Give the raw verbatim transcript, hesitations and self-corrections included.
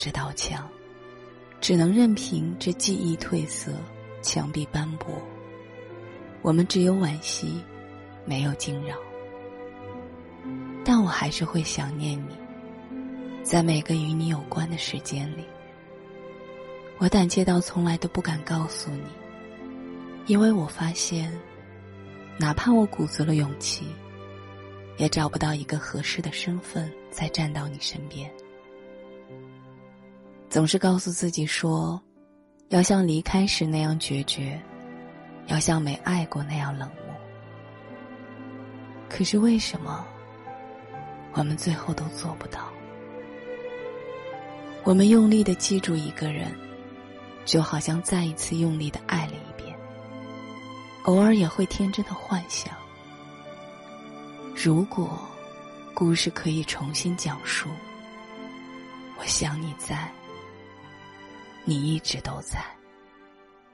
这道墙，只能任凭这记忆褪色，墙壁斑驳。我们只有惋惜，没有惊扰。但我还是会想念你，在每个与你有关的时间里。我胆怯到从来都不敢告诉你，因为我发现，哪怕我鼓足了勇气，也找不到一个合适的身份再站到你身边。总是告诉自己说，要像离开时那样决绝，要像没爱过那样冷漠。可是为什么我们最后都做不到？我们用力地记住一个人，就好像再一次用力地爱了一遍，偶尔也会天真的幻想，如果故事可以重新讲述，我想你在，你一直都在。